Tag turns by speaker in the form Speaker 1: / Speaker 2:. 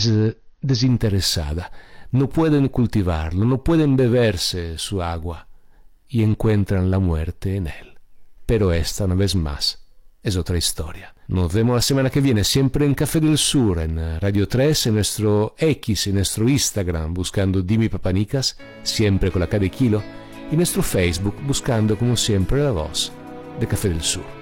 Speaker 1: es desinteresada. No pueden cultivarlo, no pueden beberse su agua y encuentran la muerte en él. Pero esta, una vez más, es otra historia. Nos vemos la semana que viene, siempre en Café del Sur, en Radio 3, en nuestro X, en nuestro Instagram, buscando Dimi Papanicas, siempre con la K de kilo, y en nuestro Facebook, buscando como siempre la voz de Café del Sur.